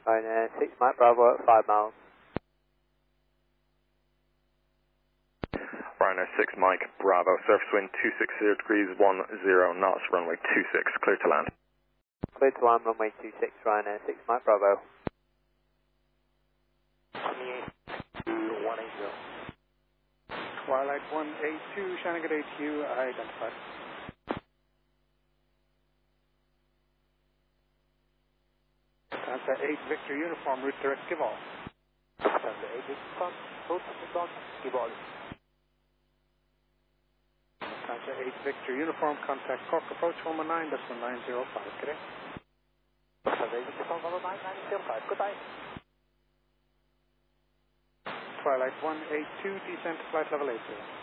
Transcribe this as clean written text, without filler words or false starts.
Ryanair 6 Mike Bravo at 5 miles. Ryanair 6 Mike Bravo, surface wind 260 degrees 10 knots, runway 26, clear to land. Clear to land, runway 26, Ryanair 6 Mike Bravo. 180. Twilight 182, Shannon at ATU, identified. Delta 8 Victor Uniform, route direct, give all. Delta 8 Victor, route direct, give all. Delta 8 Victor Uniform, contact Cork approach 119, that's 1905, good day. Delta 8 Victor, 119, goodbye. Twilight 182, descent to flight level 80.